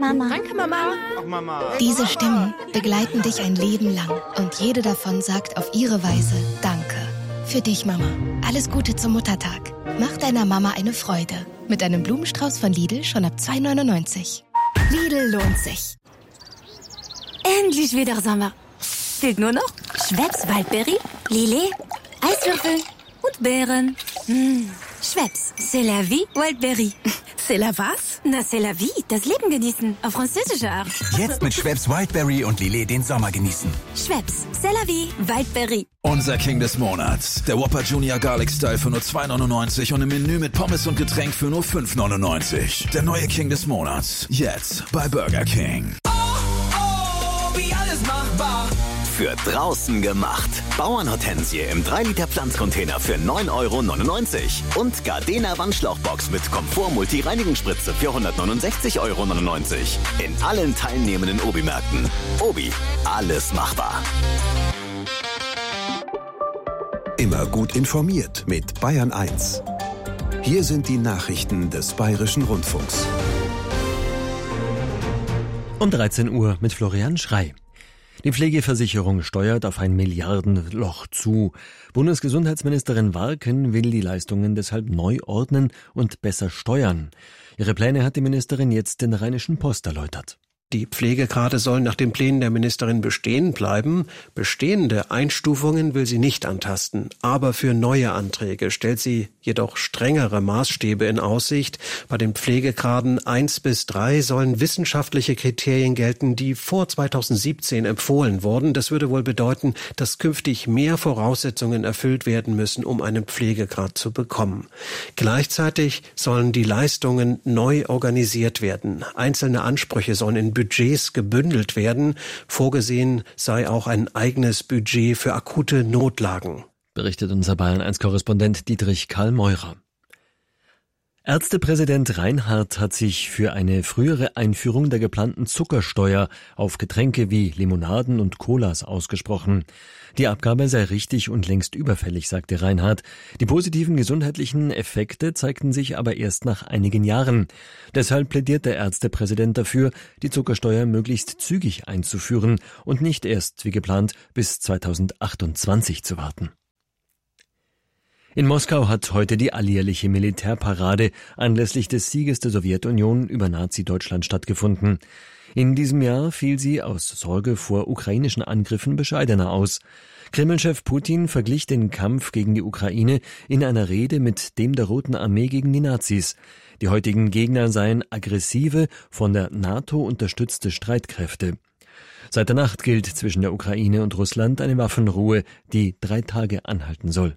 Mama. Danke, Mama. Ach, Mama. Diese Stimmen begleiten dich ein Leben lang und jede davon sagt auf ihre Weise Danke. Für dich, Mama. Alles Gute zum Muttertag. Mach deiner Mama eine Freude. Mit einem Blumenstrauß von Lidl schon ab 2,99 €. Lidl lohnt sich. Endlich wieder Sommer. Fehlt nur noch Schweppes Waldbeere, Lillet, Eiswürfel und Beeren. Schweppes, c'est la vie, Wildberry. C'est la was? Na, c'est la vie, das Leben genießen, auf französische Art. Jetzt mit Schweppes Wildberry und Lillet den Sommer genießen. Schweppes, c'est la vie, Wildberry. Unser King des Monats. Der Whopper Junior Garlic Style für nur 2,99 € und im Menü mit Pommes und Getränk für nur 5,99 €. Der neue King des Monats. Jetzt bei Burger King. Wie alles machbar. Für draußen gemacht. Bauernhortensie im 3-Liter Pflanzcontainer für 9,99 € und Gardena Wandschlauchbox mit Komfort-Multi-Reinigungsspritze für 169,99 € in allen teilnehmenden Obi-Märkten. Obi, alles machbar. Immer gut informiert mit Bayern 1. Hier sind die Nachrichten des Bayerischen Rundfunks. Um 13 Uhr mit Florian Schrey. Die Pflegeversicherung steuert auf ein Milliardenloch zu. Bundesgesundheitsministerin Warken will die Leistungen deshalb neu ordnen und besser steuern. Ihre Pläne hat die Ministerin jetzt in der Rheinischen Post erläutert. Die Pflegegrade sollen nach den Plänen der Ministerin bestehen bleiben. Bestehende Einstufungen will sie nicht antasten. Aber für neue Anträge stellt sie jedoch strengere Maßstäbe in Aussicht. Bei den Pflegegraden 1 bis 3 sollen wissenschaftliche Kriterien gelten, die vor 2017 empfohlen wurden. Das würde wohl bedeuten, dass künftig mehr Voraussetzungen erfüllt werden müssen, um einen Pflegegrad zu bekommen. Gleichzeitig sollen die Leistungen neu organisiert werden. Einzelne Ansprüche sollen in Budgets gebündelt werden. Vorgesehen sei auch ein eigenes Budget für akute Notlagen. Berichtet unser Bayern-1-Korrespondent Dietrich Karl Meurer. Ärztepräsident Reinhardt hat sich für eine frühere Einführung der geplanten Zuckersteuer auf Getränke wie Limonaden und Colas ausgesprochen. Die Abgabe sei richtig und längst überfällig, sagte Reinhardt. Die positiven gesundheitlichen Effekte zeigten sich aber erst nach einigen Jahren. Deshalb plädiert der Ärztepräsident dafür, die Zuckersteuer möglichst zügig einzuführen und nicht erst, wie geplant, bis 2028 zu warten. In Moskau hat heute die alljährliche Militärparade anlässlich des Sieges der Sowjetunion über Nazi-Deutschland stattgefunden. In diesem Jahr fiel sie aus Sorge vor ukrainischen Angriffen bescheidener aus. Kreml-Chef Putin verglich den Kampf gegen die Ukraine in einer Rede mit dem der Roten Armee gegen die Nazis. Die heutigen Gegner seien aggressive, von der NATO unterstützte Streitkräfte. Seit der Nacht gilt zwischen der Ukraine und Russland eine Waffenruhe, die 3 Tage anhalten soll.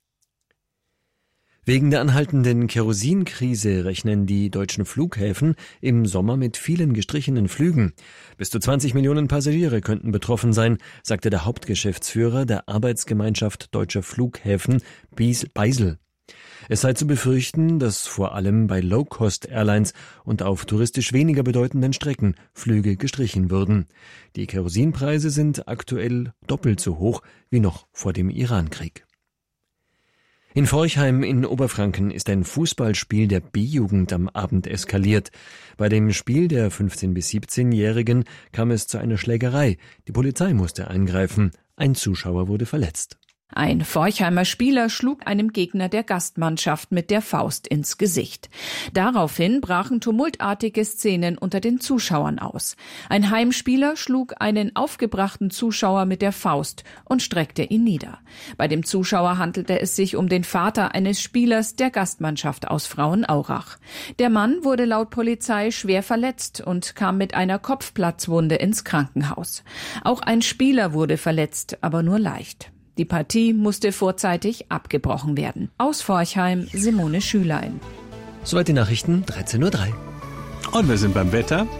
Wegen der anhaltenden Kerosinkrise rechnen die deutschen Flughäfen im Sommer mit vielen gestrichenen Flügen. Bis zu 20 Millionen Passagiere könnten betroffen sein, sagte der Hauptgeschäftsführer der Arbeitsgemeinschaft Deutscher Flughäfen, Beisel. Es sei zu befürchten, dass vor allem bei Low-Cost-Airlines und auf touristisch weniger bedeutenden Strecken Flüge gestrichen würden. Die Kerosinpreise sind aktuell doppelt so hoch wie noch vor dem Irankrieg. In Forchheim in Oberfranken ist ein Fußballspiel der B-Jugend am Abend eskaliert. Bei dem Spiel der 15- bis 17-Jährigen kam es zu einer Schlägerei. Die Polizei musste eingreifen. Ein Zuschauer wurde verletzt. Ein Forchheimer Spieler schlug einem Gegner der Gastmannschaft mit der Faust ins Gesicht. Daraufhin brachen tumultartige Szenen unter den Zuschauern aus. Ein Heimspieler schlug einen aufgebrachten Zuschauer mit der Faust und streckte ihn nieder. Bei dem Zuschauer handelte es sich um den Vater eines Spielers der Gastmannschaft aus Frauenaurach. Der Mann wurde laut Polizei schwer verletzt und kam mit einer Kopfplatzwunde ins Krankenhaus. Auch ein Spieler wurde verletzt, aber nur leicht. Die Partie musste vorzeitig abgebrochen werden. Aus Forchheim, Simone Schülein. Soweit die Nachrichten, 13:03 Uhr. Und wir sind beim Wetter.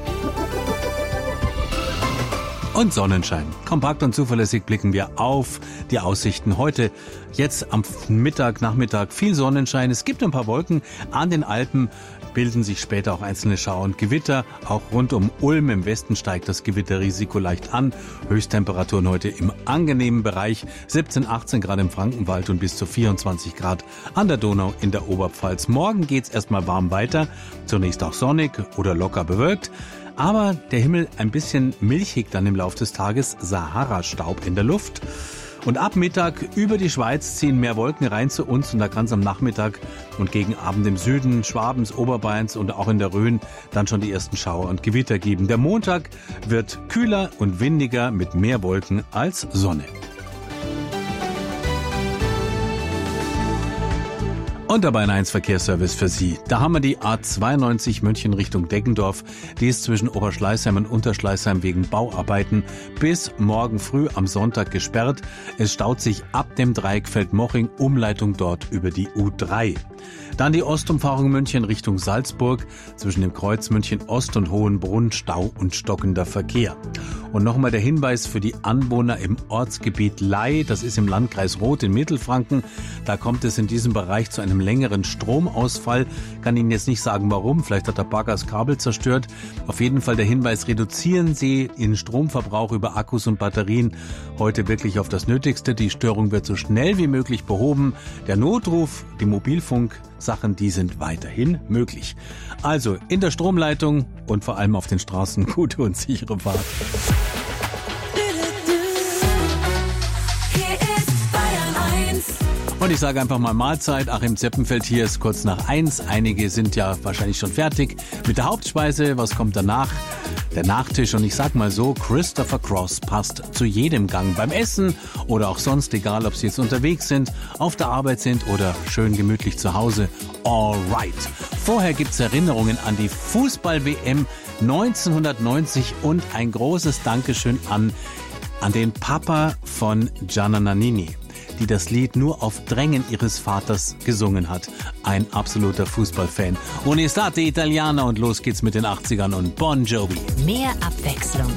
Und Sonnenschein. Kompakt und zuverlässig blicken wir auf die Aussichten heute. Jetzt am Nachmittag viel Sonnenschein. Es gibt ein paar Wolken an den Alpen. Bilden sich später auch einzelne Schauer und Gewitter. Auch rund um Ulm im Westen steigt das Gewitterrisiko leicht an. Höchsttemperaturen heute im angenehmen Bereich. 17, 18 Grad im Frankenwald und bis zu 24 Grad an der Donau in der Oberpfalz. Morgen geht's erstmal warm weiter. Zunächst auch sonnig oder locker bewölkt. Aber der Himmel ein bisschen milchig dann im Laufe des Tages, Sahara-Staub in der Luft. Und ab Mittag über die Schweiz ziehen mehr Wolken rein zu uns und da kann es am Nachmittag und gegen Abend im Süden Schwabens, Oberbayerns und auch in der Rhön dann schon die ersten Schauer und Gewitter geben. Der Montag wird kühler und windiger mit mehr Wolken als Sonne. Und der Bayern 1 Verkehrsservice für Sie. Da haben wir die A92 München Richtung Deggendorf. Die ist zwischen Oberschleißheim und Unterschleißheim wegen Bauarbeiten bis morgen früh am Sonntag gesperrt. Es staut sich ab dem Dreieck Feldmoching, Umleitung dort über die U3. Dann die Ostumfahrung München Richtung Salzburg. Zwischen dem Kreuz München Ost und Hohenbrunn Stau und stockender Verkehr. Und nochmal der Hinweis für die Anwohner im Ortsgebiet Ley. Das ist im Landkreis Roth in Mittelfranken. Da kommt es in diesem Bereich zu einem längeren Stromausfall. Kann Ihnen jetzt nicht sagen, warum. Vielleicht hat der Bagger das Kabel zerstört. Auf jeden Fall der Hinweis, reduzieren Sie Ihren Stromverbrauch über Akkus und Batterien heute wirklich auf das Nötigste. Die Störung wird so schnell wie möglich behoben. Der Notruf, die Mobilfunksachen, die sind weiterhin möglich. Also in der Stromleitung und vor allem auf den Straßen gute und sichere Fahrt. Und ich sage einfach mal Mahlzeit. Achim Zeppenfeld hier ist kurz nach 1. Einige sind ja wahrscheinlich schon fertig mit der Hauptspeise. Was kommt danach? Der Nachtisch. Und ich sag mal so, Christopher Cross passt zu jedem Gang beim Essen oder auch sonst, egal ob Sie jetzt unterwegs sind, auf der Arbeit sind oder schön gemütlich zu Hause. Alright. Vorher gibt's Erinnerungen an die Fußball-WM 1990 und ein großes Dankeschön an den Papa von Gianna Nannini, die das Lied nur auf Drängen ihres Vaters gesungen hat. Ein absoluter Fußballfan. Un'estate Italiana und los geht's mit den 80ern und Bon Jovi. Mehr Abwechslung